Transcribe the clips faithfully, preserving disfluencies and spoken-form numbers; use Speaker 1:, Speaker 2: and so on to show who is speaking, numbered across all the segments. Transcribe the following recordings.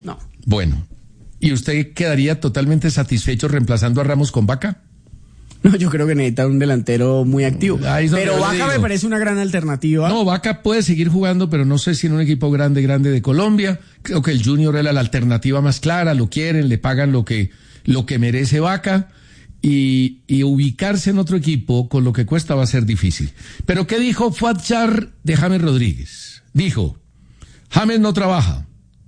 Speaker 1: No.
Speaker 2: Bueno, ¿y usted quedaría totalmente satisfecho reemplazando a Ramos con Vaca?
Speaker 1: No, yo creo que necesita un delantero muy activo. Pero Vaca me parece una gran alternativa.
Speaker 2: No, Vaca puede seguir jugando, pero no sé si en un equipo grande, grande de Colombia. Creo que el Junior era la alternativa más clara, lo quieren, le pagan lo que, lo que merece Vaca. Y, y ubicarse en otro equipo con lo que cuesta va a ser difícil. Pero ¿qué dijo Fuad Char de James Rodríguez? Dijo, James no trabaja,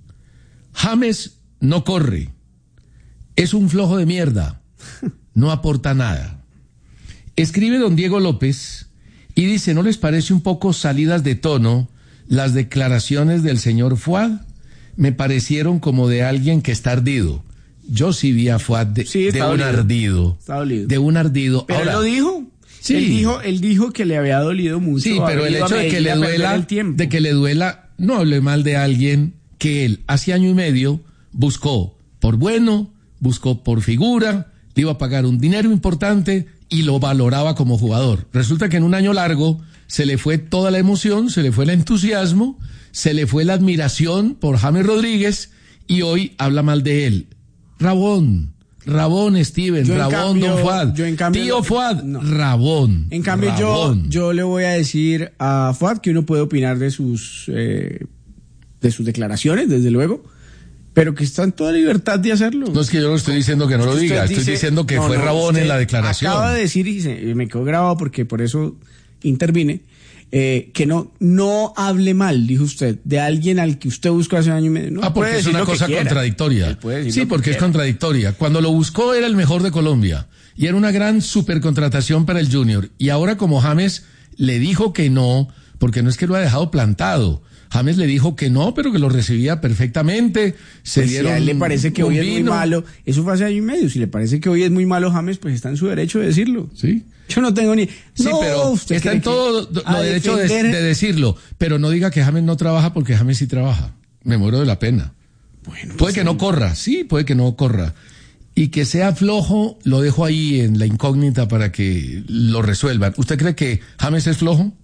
Speaker 2: James no corre, es un flojo de mierda, no aporta nada. Escribe don Diego López y dice, ¿no les parece un poco salidas de tono las declaraciones del señor Fuad? Me parecieron como de alguien que está ardido. Yo sí vi a Fuad de,
Speaker 1: sí,
Speaker 2: de un ardido. De un ardido.
Speaker 1: Pero Ahora, él lo dijo. Sí. Él dijo, él dijo que le había dolido mucho.
Speaker 2: Sí, pero el hecho de que le duela, de que le duela, no hable mal de alguien que él hace año y medio buscó por bueno, buscó por figura, le iba a pagar un dinero importante y lo valoraba como jugador. Resulta que en un año largo se le fue toda la emoción, se le fue el entusiasmo, se le fue la admiración por James Rodríguez y hoy habla mal de él. Rabón, Rabón, Steven, yo Rabón, cambio, don Fuad, yo en cambio, tío Fuad, no. Rabón.
Speaker 1: En cambio
Speaker 2: Rabón.
Speaker 1: yo yo le voy a decir a Fuad que uno puede opinar de sus eh, de sus declaraciones, desde luego, pero que está en toda libertad de hacerlo.
Speaker 2: No es que yo no estoy diciendo que no lo diga, dice, estoy diciendo que no, fue no, Rabón en la declaración.
Speaker 1: Acaba de decir, y se, me quedó grabado porque por eso intervine, eh, que no no hable mal, dijo usted, de alguien al que usted buscó hace un año y medio. No,
Speaker 2: ah, porque es una cosa contradictoria. Sí, porque es contradictoria. Cuando lo buscó era el mejor de Colombia y era una gran supercontratación para el Junior. Y ahora como James le dijo que no, porque no es que lo ha dejado plantado, James le dijo que no, pero que lo recibía perfectamente. Se
Speaker 1: pues
Speaker 2: dieron
Speaker 1: si a él le parece que hoy vino. Es muy malo, eso fue hace año y medio. Si le parece que hoy es muy malo James, pues está en su derecho de decirlo.
Speaker 2: Sí.
Speaker 1: Yo no tengo ni...
Speaker 2: Sí,
Speaker 1: no,
Speaker 2: pero está en todo lo derecho de, de decirlo. Pero no diga que James no trabaja porque James sí trabaja. Me muero de la pena. Bueno, puede que sí. no corra, sí, puede que no corra. Y que sea flojo, lo dejo ahí en la incógnita para que lo resuelvan. ¿Usted cree que James es flojo?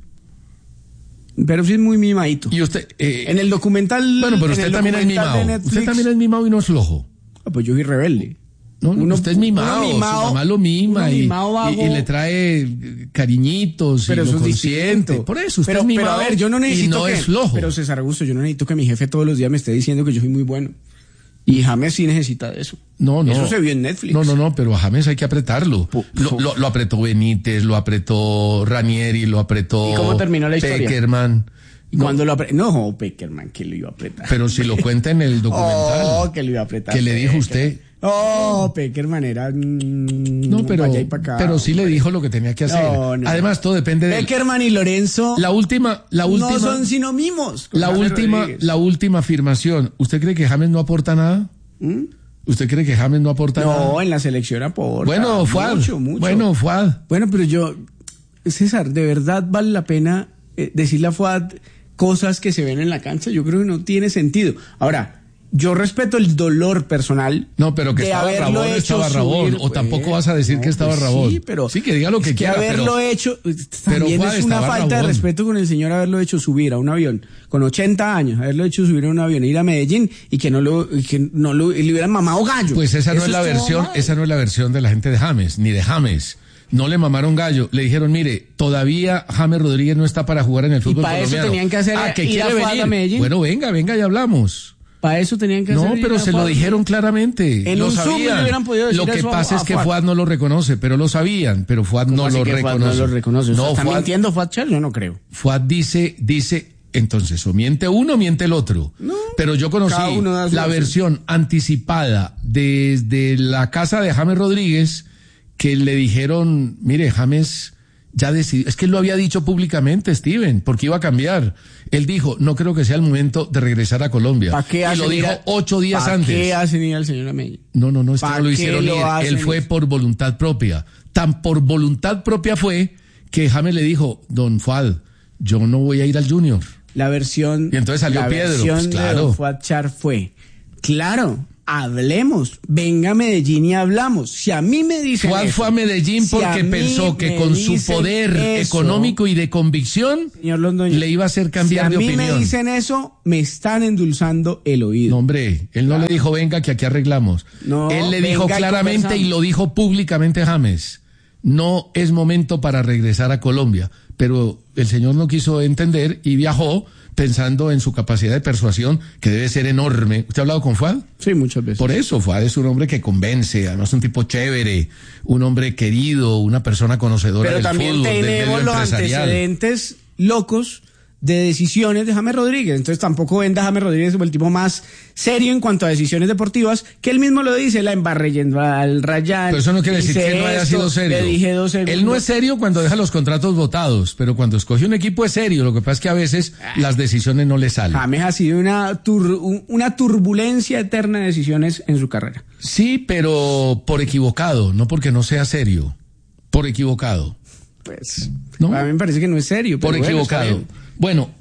Speaker 1: Pero sí es muy mimadito.
Speaker 2: Y usted... Eh,
Speaker 1: en el documental...
Speaker 2: Bueno, pero usted también es mimado. Netflix, usted también es mimado y no es flojo.
Speaker 1: Ah, pues yo soy rebelde.
Speaker 2: No, uno, usted es mimado, mimado, su mamá lo mima y, y, y le trae cariñitos pero y lo consiente. Por eso, usted
Speaker 1: pero,
Speaker 2: es mimado
Speaker 1: pero a ver, yo no necesito
Speaker 2: y no
Speaker 1: que,
Speaker 2: es flojo.
Speaker 1: Pero César Augusto, yo no necesito que mi jefe todos los días me esté diciendo que yo soy muy bueno. Y James sí necesita de eso.
Speaker 2: No, no.
Speaker 1: Eso se vio en Netflix.
Speaker 2: No, no, no, pero a James hay que apretarlo. Lo, lo, lo apretó Benítez, lo apretó Ranieri, lo apretó...
Speaker 1: ¿Y cómo terminó la historia?
Speaker 2: Peckerman.
Speaker 1: ¿Y no. cuando lo apretó? No, Peckerman, que lo iba a apretar.
Speaker 2: Pero si lo cuenta en el documental.
Speaker 1: Oh, que lo iba a apretar.
Speaker 2: Que le dijo usted...
Speaker 1: Oh, Peckerman era... Mmm,
Speaker 2: no, pero,
Speaker 1: acá,
Speaker 2: pero sí le dijo lo que tenía que hacer. No, no, Además, todo depende de...
Speaker 1: Peckerman y Lorenzo...
Speaker 2: La última... La última
Speaker 1: no son sino mimos.
Speaker 2: La última, la última afirmación. ¿Usted cree que James no aporta nada? ¿Mm? ¿Usted cree que James no aporta
Speaker 1: no,
Speaker 2: nada?
Speaker 1: No, en la selección aporta.
Speaker 2: Bueno, Fuad.
Speaker 1: Mucho, mucho.
Speaker 2: Bueno, Fuad.
Speaker 1: Bueno, pero yo... César, ¿de verdad vale la pena eh, decirle a Fuad cosas que se ven en la cancha? Yo creo que no tiene sentido. Ahora... Yo respeto el dolor personal.
Speaker 2: No, pero que estaba Rabón, estaba Rabón. Subir, o tampoco vas a decir no, que estaba
Speaker 1: pues
Speaker 2: Rabón.
Speaker 1: Sí, pero
Speaker 2: sí, que diga lo que
Speaker 1: es
Speaker 2: quiera.
Speaker 1: Que haberlo
Speaker 2: pero,
Speaker 1: hecho, también
Speaker 2: pero,
Speaker 1: es una falta
Speaker 2: Rabón.
Speaker 1: de respeto con el señor haberlo hecho subir a un avión. Con ochenta años, haberlo hecho subir a un avión, ir a Medellín y que no lo, y que no lo, y le hubieran mamado gallo.
Speaker 2: Pues esa no es la versión, mal. esa no es la versión de la gente de James, ni de James. No le mamaron gallo, le dijeron, mire, todavía James Rodríguez no está para jugar en el fútbol colombiano.
Speaker 1: Y para eso tenían que hacer
Speaker 2: ah, que
Speaker 1: ir
Speaker 2: quiere
Speaker 1: a
Speaker 2: venir.
Speaker 1: A Medellín.
Speaker 2: Bueno, venga, venga, ya hablamos.
Speaker 1: Para eso tenían que
Speaker 2: no,
Speaker 1: hacer.
Speaker 2: No, pero se lo dijeron claramente.
Speaker 1: En
Speaker 2: lo
Speaker 1: un
Speaker 2: sabían.
Speaker 1: Zoom le hubieran podido decir
Speaker 2: Lo que
Speaker 1: eso
Speaker 2: pasa
Speaker 1: a,
Speaker 2: es que
Speaker 1: Fuad.
Speaker 2: Fuad no lo reconoce, pero lo sabían, pero Fuad no lo reconoce.
Speaker 1: Fuad no lo reconoce.
Speaker 2: No,
Speaker 1: ¿Está
Speaker 2: Fuad,
Speaker 1: mintiendo Fuad Char? Yo no creo.
Speaker 2: Fuad dice, dice, entonces, o miente uno o miente el otro. No, pero yo conocí la versión anticipada desde la casa de James Rodríguez, que le dijeron, mire, James ya decidió, es que él lo había dicho públicamente, Steven, porque iba a cambiar. Él dijo, no creo que sea el momento de regresar a Colombia.
Speaker 1: ¿Para qué
Speaker 2: y lo dijo
Speaker 1: a,
Speaker 2: ocho días
Speaker 1: ¿para
Speaker 2: antes.
Speaker 1: ¿Qué hacen ir al señor Amella?
Speaker 2: No, no, no, es que no lo hicieron ir. Él fue por voluntad propia. Tan por voluntad propia fue que James le dijo, don Fuad, yo no voy a ir al Junior.
Speaker 1: La versión...
Speaker 2: Y entonces salió
Speaker 1: la
Speaker 2: Piedro.
Speaker 1: versión
Speaker 2: pues claro.
Speaker 1: de don Fuad Char fue, claro, hablemos, venga a Medellín y hablamos. Si a mí me dicen
Speaker 2: Fuad
Speaker 1: eso,
Speaker 2: fue a Medellín
Speaker 1: si
Speaker 2: porque pensó que con su poder eso, económico y de convicción,
Speaker 1: señor Londoño,
Speaker 2: le iba a hacer cambiar
Speaker 1: si
Speaker 2: de opinión.
Speaker 1: Si a mí me dicen eso, me están endulzando el oído.
Speaker 2: No, hombre, él no claro. le dijo, venga, que aquí arreglamos.
Speaker 1: No,
Speaker 2: él le dijo claramente y, y lo dijo públicamente James, no es momento para regresar a Colombia. Pero el señor no quiso entender y viajó pensando en su capacidad de persuasión, que debe ser enorme. ¿Usted ha hablado con Fuad?
Speaker 1: Sí, muchas veces.
Speaker 2: Por eso, Fuad es un hombre que convence, además un tipo chévere, un hombre querido, una persona conocedora
Speaker 1: Pero
Speaker 2: del fútbol, del medio empresarial. Pero también tenemos los antecedentes locos de decisiones de James Rodríguez. Entonces tampoco venda a James Rodríguez como el tipo más serio en cuanto a decisiones deportivas, que él mismo lo dice, la embarré yendo al Rayán. Pero eso no quiere decir que él no haya sido serio.
Speaker 1: Le dije dos segundos.
Speaker 2: Él no es serio cuando deja los contratos votados, pero cuando escoge un equipo es serio. Lo que pasa es que a veces ah, las decisiones no le salen.
Speaker 1: James ha sido una, tur una turbulencia eterna de decisiones en su carrera.
Speaker 2: Sí, pero por equivocado, no porque no sea serio. Por equivocado.
Speaker 1: Pues, ¿no? A mí me parece que no es serio. Pero
Speaker 2: por
Speaker 1: bueno,
Speaker 2: equivocado. Bueno,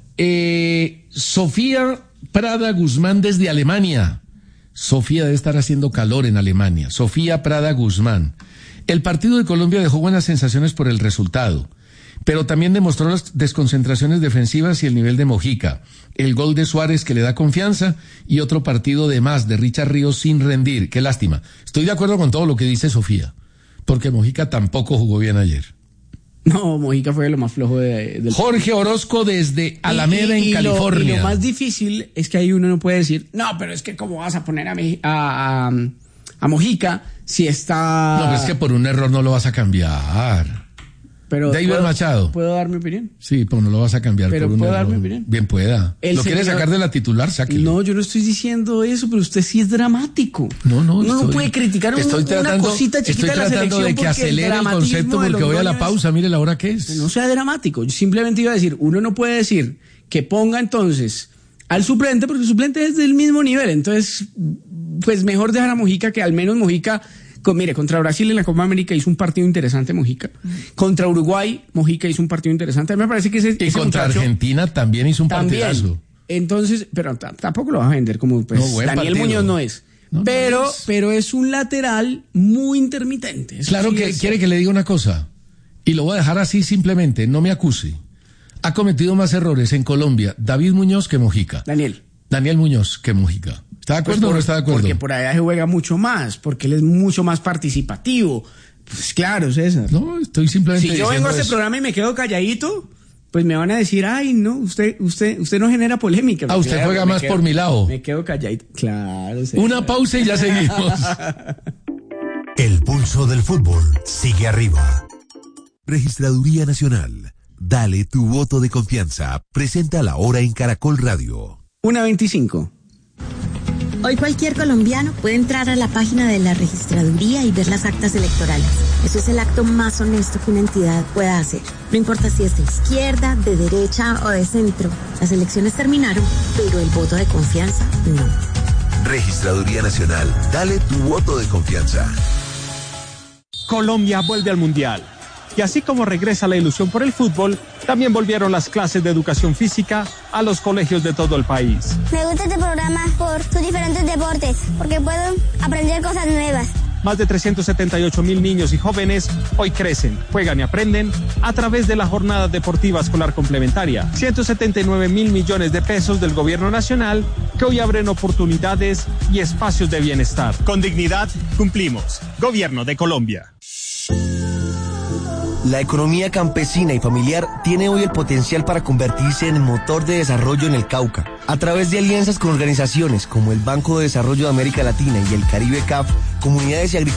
Speaker 2: eh, Sofía Prada Guzmán desde Alemania. Sofía debe estar haciendo calor en Alemania. Sofía Prada Guzmán. El partido de Colombia dejó buenas sensaciones por el resultado, pero también demostró las desconcentraciones defensivas y el nivel de Mojica. El gol de Suárez que le da confianza y otro partido de más de Richard Ríos sin rendir. Qué lástima. Estoy de acuerdo con todo lo que dice Sofía, porque Mojica tampoco jugó bien ayer.
Speaker 1: No, Mojica fue lo más flojo de, del...
Speaker 2: Jorge Orozco desde Alameda, y, y, y en California.
Speaker 1: Lo, y lo más difícil es que ahí uno no puede decir, no, pero es que cómo vas a poner a, a, a, a Mojica si está...
Speaker 2: No, pero es que por un error no lo vas a cambiar.
Speaker 1: Pero
Speaker 2: David
Speaker 1: ¿puedo,
Speaker 2: Machado.
Speaker 1: ¿Puedo dar mi opinión?
Speaker 2: Sí, pero no lo vas a cambiar
Speaker 1: pero
Speaker 2: por un
Speaker 1: ¿puedo
Speaker 2: error.
Speaker 1: dar mi opinión?
Speaker 2: Bien pueda.
Speaker 1: El
Speaker 2: ¿Lo señor... quiere sacar de la titular? Sáquelo.
Speaker 1: No, yo no estoy diciendo eso, pero usted sí es dramático.
Speaker 2: No, no.
Speaker 1: Uno
Speaker 2: estoy,
Speaker 1: no puede criticar un,
Speaker 2: estoy tratando,
Speaker 1: una cosita chiquita
Speaker 2: estoy tratando
Speaker 1: de la selección
Speaker 2: de que acelere el, el concepto porque voy a la pausa. Mire la hora que es.
Speaker 1: No sea dramático. Yo simplemente iba a decir, uno no puede decir que ponga entonces al suplente porque el suplente es del mismo nivel. Entonces, pues mejor dejar a Mojica, que al menos Mojica... Con, mire, contra Brasil en la Copa América hizo un partido interesante Mojica. Contra Uruguay, Mojica hizo un partido interesante. A mí me parece que ese,
Speaker 2: y
Speaker 1: ese
Speaker 2: contra
Speaker 1: muchacho,
Speaker 2: Argentina también hizo un
Speaker 1: también.
Speaker 2: partidazo.
Speaker 1: Entonces, pero tampoco lo va a vender como pues,
Speaker 2: no,
Speaker 1: Daniel
Speaker 2: partido.
Speaker 1: Muñoz no es. No, pero, no es. pero es un lateral muy intermitente. Eso
Speaker 2: claro
Speaker 1: sí
Speaker 2: que
Speaker 1: es...
Speaker 2: quiere que le diga una cosa. Y lo voy a dejar así simplemente, no me acuse. Ha cometido más errores en Colombia David Muñoz que Mojica.
Speaker 1: Daniel.
Speaker 2: Daniel Muñoz que Mojica. ¿Está de acuerdo
Speaker 1: pues por,
Speaker 2: o no está de acuerdo?
Speaker 1: Porque por allá se juega mucho más, porque él es mucho más participativo. Pues claro, César.
Speaker 2: No, estoy simplemente
Speaker 1: Si yo vengo a este
Speaker 2: eso.
Speaker 1: programa y me quedo calladito, pues me van a decir, ay, no, usted usted usted no genera polémica.
Speaker 2: Ah, usted
Speaker 1: quedo,
Speaker 2: juega más
Speaker 1: quedo,
Speaker 2: por mi lado.
Speaker 1: Me quedo calladito. Claro, César.
Speaker 2: Una pausa y ya seguimos.
Speaker 3: El pulso del fútbol sigue arriba. Registraduría Nacional. Dale tu voto de confianza. Presenta la hora en Caracol Radio.
Speaker 1: una veinticinco.
Speaker 4: Hoy cualquier colombiano puede entrar a la página de la registraduría y ver las actas electorales. Eso es el acto más honesto que una entidad pueda hacer. No importa si es de izquierda, de derecha o de centro. Las elecciones terminaron, pero el voto de confianza no.
Speaker 3: Registraduría Nacional. Dale tu voto de confianza.
Speaker 5: Colombia vuelve al Mundial. Y así como regresa la ilusión por el fútbol, también volvieron las clases de educación física a los colegios de todo el país.
Speaker 6: Me gusta este programa por sus diferentes deportes, porque puedo aprender cosas nuevas.
Speaker 5: Más de trescientos setenta y ocho mil niños y jóvenes hoy crecen, juegan y aprenden a través de la jornada deportiva escolar complementaria. ciento setenta y nueve mil millones de pesos del gobierno nacional que hoy abren oportunidades y espacios de bienestar.
Speaker 7: Con dignidad cumplimos. Gobierno de Colombia.
Speaker 8: La economía campesina y familiar tiene hoy el potencial para convertirse en el motor de desarrollo en el Cauca. A través de alianzas con organizaciones como el Banco de Desarrollo de América Latina y el Caribe C A F, comunidades y agricultores